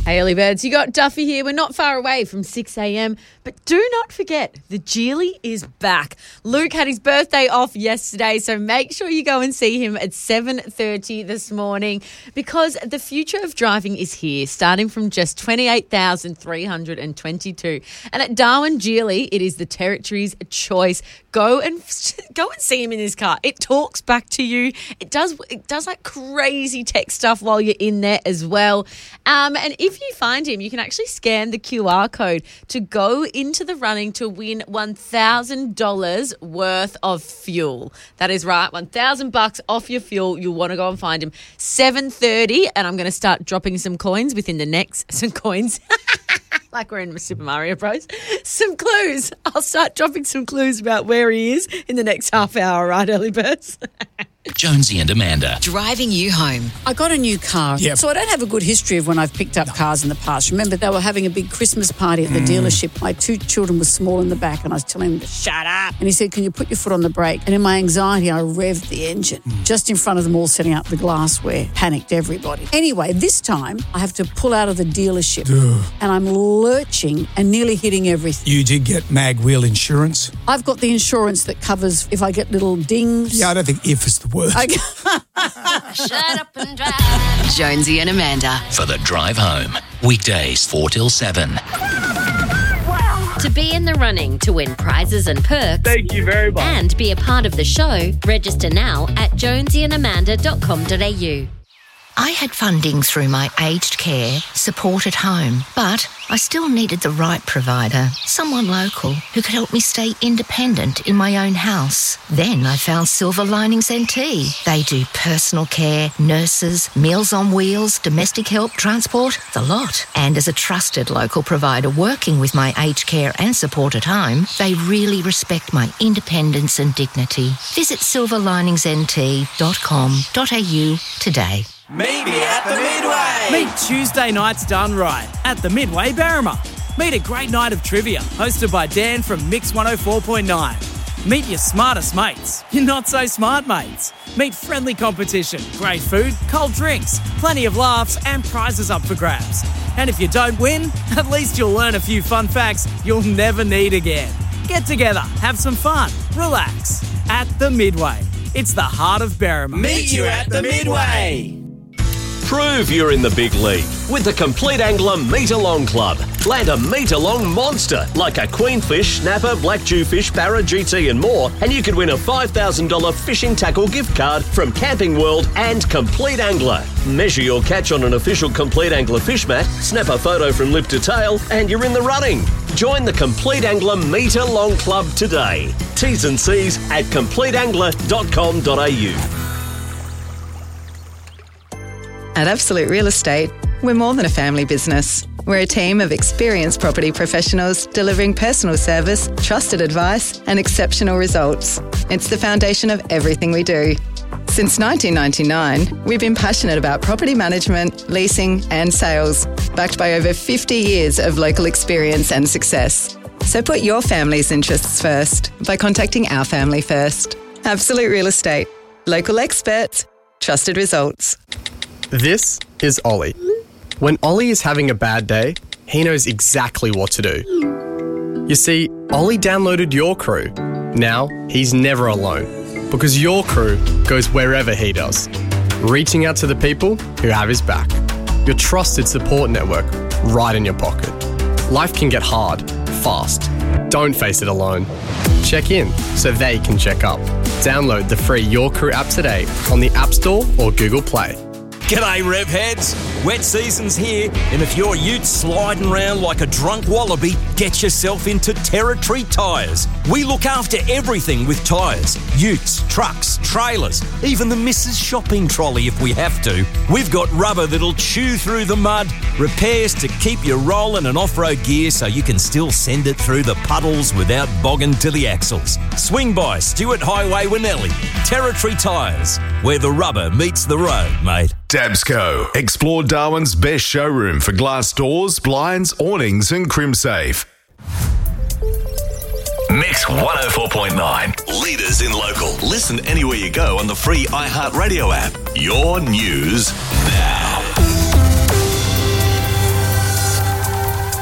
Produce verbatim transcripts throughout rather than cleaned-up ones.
Hey, early birds, you got Duffy here. We're not far away from six a.m, but do not forget, the Geely is back. Luke had his birthday off yesterday, so make sure you go and see him at seven thirty this morning because the future of driving is here, starting from just twenty-eight thousand three hundred twenty-two. And at Darwin Geely, it is the Territory's choice. Go and go and see him in his car. It talks back to you. It does it does like crazy tech stuff while you're in there as well. Um, and if you find him, you can actually scan the Q R code to go into the running to win one thousand dollars worth of fuel. That is right, one thousand bucks off your fuel. You'll want to go and find him. seven thirty, and I'm going to start dropping some coins within the next, some coins, like we're in Super Mario Bros. Some clues. I'll start dropping some clues about where he is in the next half hour, right, early birds? Jonesy and Amanda. Driving you home. I got a new car, Yep. so I don't have a good history of when I've picked up cars in the past. Remember, they were having a big Christmas party at the dealership. My two children were small in the back, and I was telling them to shut up. And he said, can you put your foot on the brake? And in my anxiety, I revved the engine just in front of them all, setting up the glassware. Panicked everybody. Anyway, this time, I have to pull out of the dealership, and I'm lurching and nearly hitting everything. You did get mag wheel insurance? I've got the insurance that covers if I get little dings. Yeah, I don't think if is the word. I Shut up and drive. Jonesy and Amanda. For the drive home. Weekdays four till seven. To be in the running to win prizes and perks. Thank you very much. And be a part of the show, register now at jonesy and amanda dot com dot a u. I had funding through my aged care support at home, but I still needed the right provider, someone local who could help me stay independent in my own house. Then I found Silver Linings N T. They do personal care, nurses, meals on wheels, domestic help, transport, the lot. And as a trusted local provider working with my aged care and support at home, they really respect my independence and dignity. Visit silver linings n t dot com dot a u today. Meet me at the Midway. Meet Tuesday nights done right at the Midway Berrima. Meet a great night of trivia hosted by Dan from Mix one oh four point nine. Meet your smartest mates, your not so smart mates. Meet friendly competition, great food, cold drinks, plenty of laughs and prizes up for grabs. And if you don't win, at least you'll learn a few fun facts you'll never need again. Get together, have some fun, relax at the Midway. It's the heart of Berrima. Meet you at the Midway. Prove you're in the big league with the Complete Angler Meter-Long Club. Land a meter-long monster like a queenfish, snapper, black jewfish, barra, G T and more, and you could win a five thousand dollars fishing tackle gift card from Camping World and Complete Angler. Measure your catch on an official Complete Angler fish mat, snap a photo from lip to tail, and you're in the running. Join the Complete Angler Meter-Long Club today. T's and C's at complete angler dot com dot a u. At Absolute Real Estate, we're more than a family business. We're a team of experienced property professionals delivering personal service, trusted advice, and exceptional results. It's the foundation of everything we do. Since nineteen ninety-nine, we've been passionate about property management, leasing, and sales, backed by over fifty years of local experience and success. So put your family's interests first by contacting our family first. Absolute Real Estate. Local experts, trusted results. This is Ollie. When Ollie is having a bad day, he knows exactly what to do. You see, Ollie downloaded Your Crew. Now, he's never alone because Your Crew goes wherever he does, reaching out to the people who have his back. Your trusted support network right in your pocket. Life can get hard, fast. Don't face it alone. Check in so they can check up. Download the free Your Crew app today on the App Store or Google Play. G'day, rev heads. Wet season's here, and if your ute sliding around like a drunk wallaby, get yourself into Territory Tyres. We look after everything with tyres. Utes, trucks, trailers, even the missus shopping trolley if we have to. We've got rubber that'll chew through the mud, repairs to keep you rolling, and off-road gear so you can still send it through the puddles without bogging to the axles. Swing by Stewart Highway, Winnelli. Territory Tyres, where the rubber meets the road, mate. Dabsco. Explore Darwin's best showroom for glass doors, blinds, awnings and CrimSafe. Mix one oh four point nine. Leaders in local. Listen anywhere you go on the free iHeartRadio app. Your news now.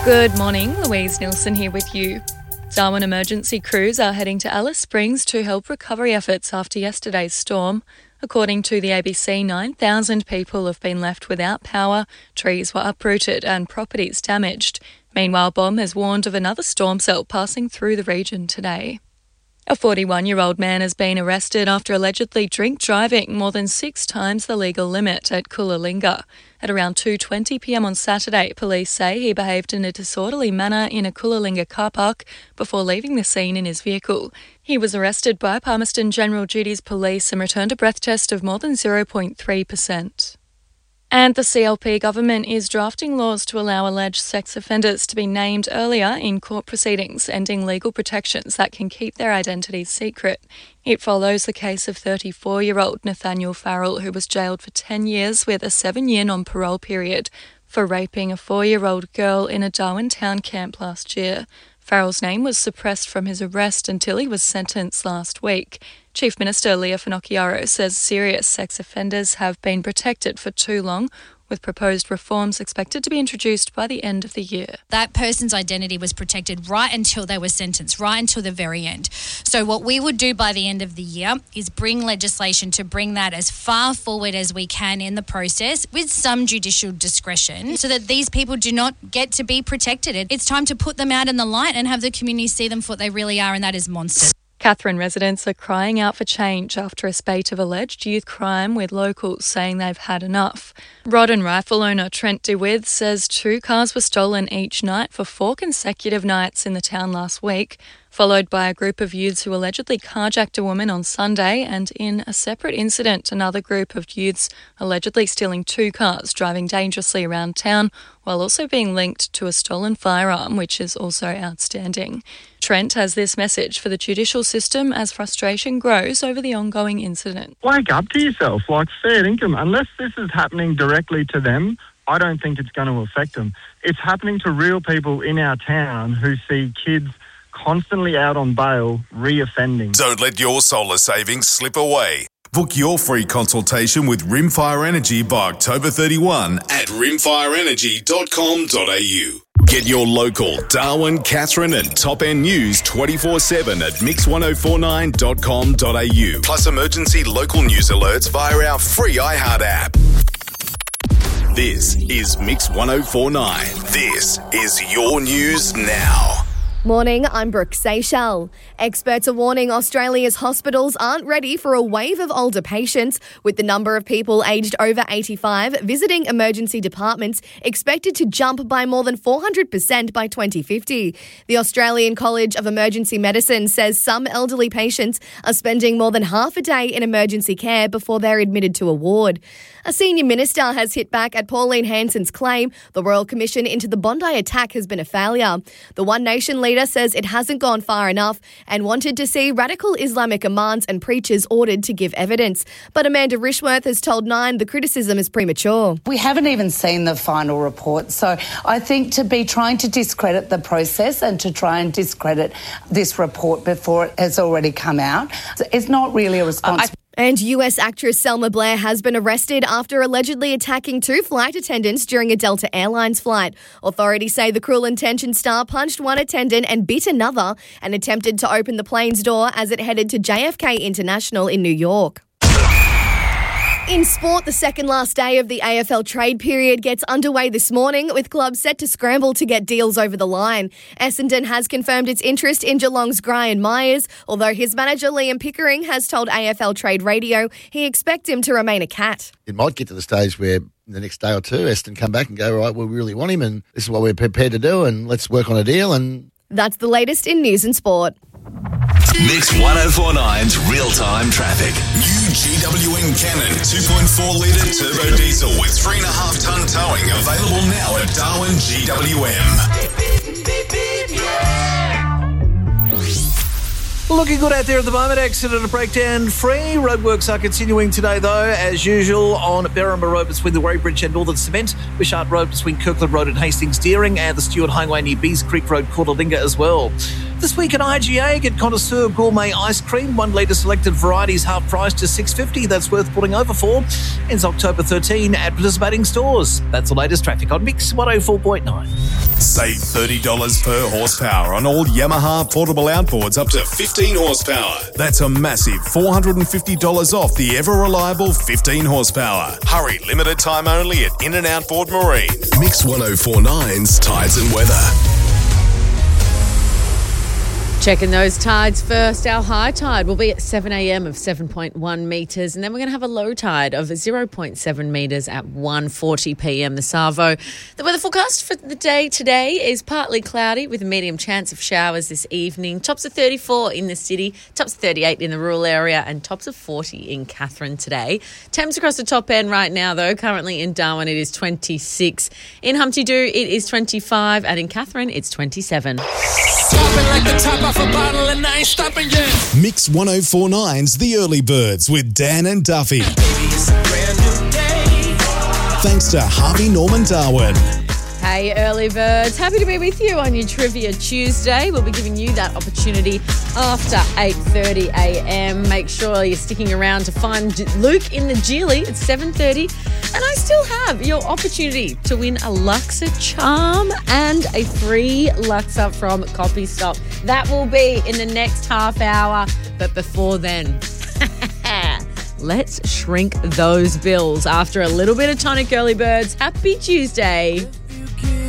Good morning, Louise Nielsen here with you. Darwin emergency crews are heading to Alice Springs to help recovery efforts after yesterday's storm. According to the A B C, nine thousand people have been left without power, trees were uprooted and properties damaged. Meanwhile, BOM has warned of another storm cell passing through the region today. A forty-one-year-old man has been arrested after allegedly drink driving more than six times the legal limit at Coolangatta. At around two twenty p m on Saturday, police say he behaved in a disorderly manner in a Coolangatta car park before leaving the scene in his vehicle. He was arrested by Palmerston General Duties Police and returned a breath test of more than zero point three percent. And the C L P government is drafting laws to allow alleged sex offenders to be named earlier in court proceedings, ending legal protections that can keep their identities secret. It follows the case of thirty-four-year-old Nathaniel Farrell, who was jailed for ten years with a seven-year non-parole period for raping a four-year-old girl in a Darwin town camp last year. Farrell's name was suppressed from his arrest until he was sentenced last week. Chief Minister Leah Finocchiaro says serious sex offenders have been protected for too long, with proposed reforms expected to be introduced by the end of the year. That person's identity was protected right until they were sentenced, right until the very end. So what we would do by the end of the year is bring legislation to bring that as far forward as we can in the process with some judicial discretion so that these people do not get to be protected. It's time to put them out in the light and have the community see them for what they really are, and that is monsters. Katherine residents are crying out for change after a spate of alleged youth crime, with locals saying they've had enough. Rod and rifle owner Trent DeWith says two cars were stolen each night for four consecutive nights in the town last week, followed by a group of youths who allegedly carjacked a woman on Sunday, and in a separate incident, another group of youths allegedly stealing two cars, driving dangerously around town, while also being linked to a stolen firearm, which is also outstanding. Trent has this message for the judicial system as frustration grows over the ongoing incident. Wake up to yourself, like fair income. Unless this is happening directly to them, I don't think it's going to affect them. It's happening to real people in our town who see kids constantly out on bail, re-offending. Don't let your solar savings slip away. Book your free consultation with Rimfire Energy by October thirty-first at rimfire energy dot com dot a u. Get your local Darwin, Katherine and Top End news twenty-four seven at mix ten forty-nine dot com dot a u. Plus emergency local news alerts via our free iHeart app. This is Mix ten forty-nine. This is your news now. Morning, I'm Brooke Seychelles. Experts are warning Australia's hospitals aren't ready for a wave of older patients, with the number of people aged over eighty-five visiting emergency departments expected to jump by more than four hundred percent by twenty fifty. The Australian College of Emergency Medicine says some elderly patients are spending more than half a day in emergency care before they're admitted to a ward. A senior minister has hit back at Pauline Hanson's claim the Royal Commission into the Bondi attack has been a failure. The One Nation leader says it hasn't gone far enough and wanted to see radical Islamic imams and preachers ordered to give evidence. But Amanda Rishworth has told Nine the criticism is premature. We haven't even seen the final report, so I think to be trying to discredit the process and to try and discredit this report before it has already come out is not really a response. I- And U S actress Selma Blair has been arrested after allegedly attacking two flight attendants during a Delta Airlines flight. Authorities say the Cruel Intentions star punched one attendant and bit another and attempted to open the plane's door as it headed to J F K International in New York. In sport, the second last day of the A F L trade period gets underway this morning, with clubs set to scramble to get deals over the line. Essendon has confirmed its interest in Geelong's Brian Myers, although his manager Liam Pickering has told A F L Trade Radio he expects him to remain a Cat. It might get to the stage where the next day or two, Essendon come back and go, right, well, we really want him and this is what we're prepared to do and let's work on a deal. And that's the latest in news and sport. Mix ten forty-nine's real-time traffic. New G W N Cannon two point four litre turbo diesel with three point five tonne towing available now at Darwin G W M. Looking good out there at the moment. Accident and breakdown free. Roadworks are continuing today, though, as usual, on Berrima Road between the Weybridge and Northern Cement, Wishart Road between Kirkland Road and Hastings Deering, and the Stewart Highway near Bees Creek Road, Cordallinga as well. This week at I G A, get Connoisseur Gourmet Ice Cream, one litre selected varieties half price to six dollars fifty. That's worth pulling over for. Ends October thirteenth at participating stores. That's the latest traffic on Mix one oh four point nine. Save thirty dollars per horsepower on all Yamaha portable outboards up to fifteen horsepower. That's a massive four hundred fifty dollars off the ever-reliable fifteen horsepower. Hurry, limited time only at In and Outboard Marine. Mix one oh four point nine's Tides and Weather. Checking those tides first. Our high tide will be at seven a.m. of seven point one metres, and then we're going to have a low tide of zero point seven metres at one forty p.m. the Savo. The weather forecast for the day today is partly cloudy with a medium chance of showers this evening. Tops of thirty-four in the city, tops of thirty-eight in the rural area, and tops of forty in Katherine today. Temps across the top end right now, though. Currently in Darwin, it is twenty-six. In Humpty Doo, it is twenty-five, and in Katherine, it's twenty-seven. Stopping like the top off a bottle and I ain't stopping yet. Mix one oh four point nine's The Early Birds with Dan and Duffy. Baby, it's a brand new day. Thanks to Harvey Norman Darwin. Hey, early birds. Happy to be with you on your Trivia Tuesday. We'll be giving you that opportunity after eight thirty a.m. Make sure you're sticking around to find Luke in the Geely at seven thirty. And I still have your opportunity to win a Luxor charm and a free Luxor from Copy Stop. That will be in the next half hour. But before then, let's shrink those bills after a little bit of tonic, early birds. Happy Tuesday.